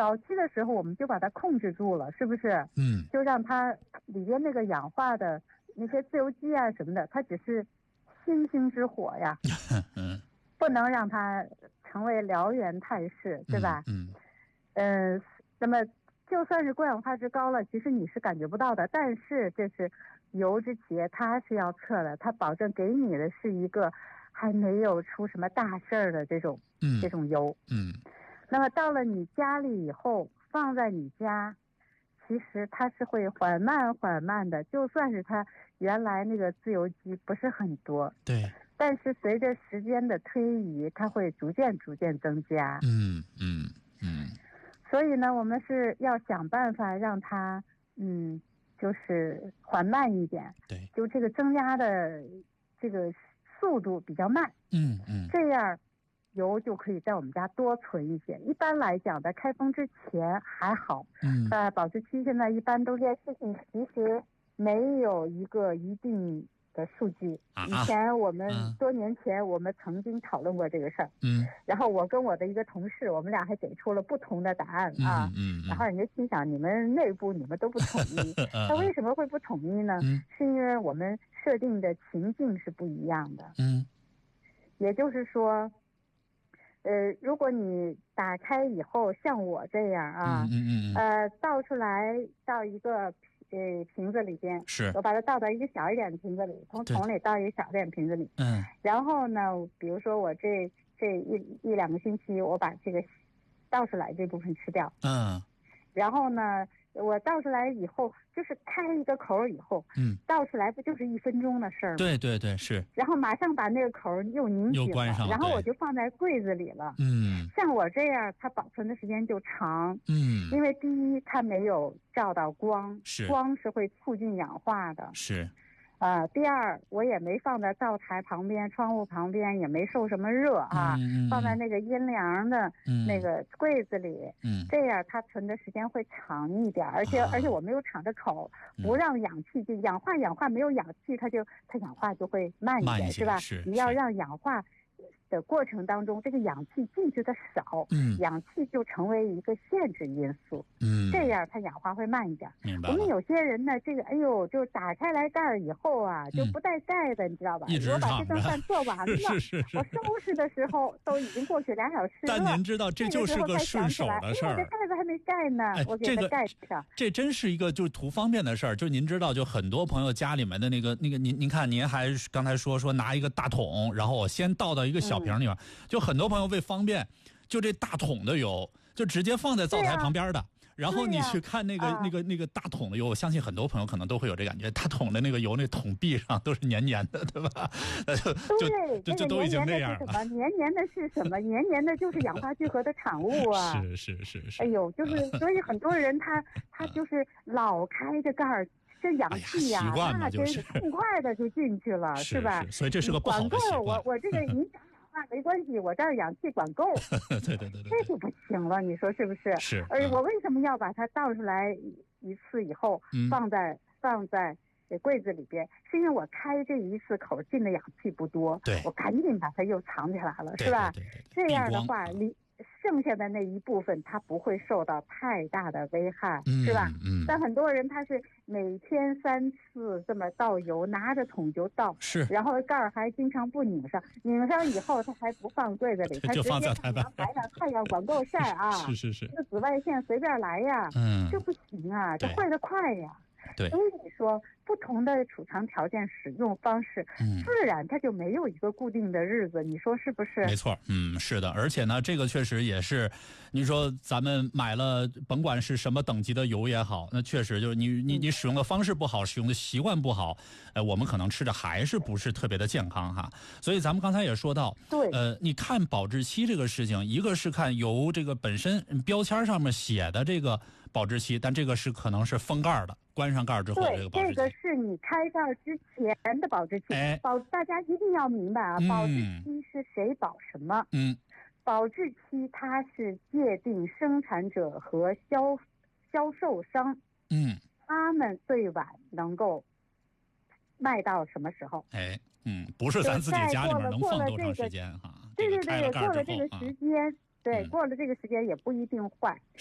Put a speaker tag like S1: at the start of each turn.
S1: 早期的时候我们就把它控制住了，是不是？就让它里边那个氧化的那些自由基啊什么的，它只是星星之火呀，不能让它成为燎原态势，对吧？那么就算是过氧化值高了，其实你是感觉不到的，但是这是油脂企业它是要测的，它保证给你的是一个还没有出什么大事儿的这种油。那么到了你家里以后，放在你家，其实它是会缓慢的，就算是它原来那个自由基不是很多，
S2: 对，
S1: 但是随着时间的推移，它会逐渐增加。所以呢，我们是要想办法让它就是缓慢一点，
S2: 对，
S1: 就这个增加的这个速度比较慢，这样油就可以在我们家多存一些。一般来讲，在开封之前还好，保质期现在一般都这些事情其实没有一个一定的数据。以前我们多年前我们曾经讨论过这个事儿，然后我跟我的一个同事，我们俩还给出了不同的答案啊，然后人家心想你们内部你们都不统一，他为什么会不统一呢？是因为我们设定的情境是不一样的，也就是说，如果你打开以后像我这样啊，倒出来到一个瓶子里边，我把它倒到一个小一点的瓶子里，从桶里倒一个小一点瓶子里，然后呢，比如说我这一两个星期，我把这个倒出来这部分吃掉，然后呢，我倒出来以后，就是开一个口以后，倒出来不就是1分钟的事儿吗？
S2: 对对对，是。
S1: 然后马上把那个口又拧紧了，然后我就放在柜子里了。像我这样，它保存的时间就长。因为第一，它没有照到光，光是会促进氧化的。
S2: 是。
S1: 第二，我也没放在灶台旁边、窗户旁边，也没受什么热啊，放在那个阴凉的那个柜子里，这样它存的时间会长一点，而且我没有敞着口，不让氧气进，氧化没有氧气，它氧化就会慢一点，是吧？你要让氧化的过程当中，这个氧气进去的少，氧气就成为一个限制因素，这样它氧化会慢一点。我们有些人呢，这个就打开来盖儿以后啊，就不带盖的，你知道吧？我把这顿饭做完了，我收拾的时候都已经过去2小时了。
S2: 但您知道，这就是个顺手的事儿。
S1: 我这盖子还没盖呢，我给它盖上。
S2: 这真是一个就是图方便的事儿。就您知道，就很多朋友家里面的那个，您看，您还刚才说拿一个大桶，然后我先倒到一个小瓶里面，就很多朋友为方便，就这大桶的油就直接放在灶台旁边的。然后你去看那个大桶的油，我相信很多朋友可能都会有这感觉，大桶的那个油，那桶壁上都是黏黏的，对吧？就都已经那样了。
S1: 黏黏的是什么？黏黏的就是氧化聚合的产物啊！
S2: 是。
S1: 哎呦，就是所以很多人他就是老开着盖儿。这氧气呀，那真是痛快的就进去了，是吧？
S2: 所以这是个不好的习惯。
S1: 管够，我这个影响氧化没关系，我这儿氧气管够。
S2: 对，
S1: 这就不行了，你说是不是？
S2: 是。
S1: 我为什么要把它倒出来一次以后，放在柜子里边？是因为我开这一次口进的氧气不多，我赶紧把它又藏起来了，是吧？这样的话，剩下的那一部分它不会受到太大的危害，是吧？但很多人他是每天3次这么倒油，拿着桶就倒，然后盖儿还经常不拧上，拧上以后他还不放柜子里，他直接放阳台上，太阳管够晒啊！
S2: 是，
S1: 这个紫外线随便来呀，这不行啊，这坏得快呀。
S2: 对，
S1: 所以你说不同的储藏条件、使用方式，自然它就没有一个固定的日子，你说是不是？
S2: 没错，是的，而且呢，这个确实也是，你说咱们买了，甭管是什么等级的油也好，那确实就是你使用的方式不好，使用的习惯不好，我们可能吃的还是不是特别的健康哈。所以咱们刚才也说到，
S1: 对，
S2: 你看保质期这个事情，一个是看油这个本身标签上面写的这个保质期，但这个是可能是封盖的。关上盖之后，这个保质期，
S1: 这个是你开盖之前的保质期。大家一定要明白啊，保质期是谁保什么？保质期它是界定生产者和销售商，他们最晚能够卖到什么时候？
S2: 不是咱自己家里面能放多长时间哈？
S1: 对，过了这个时间。对，过了这个时间也不一定坏，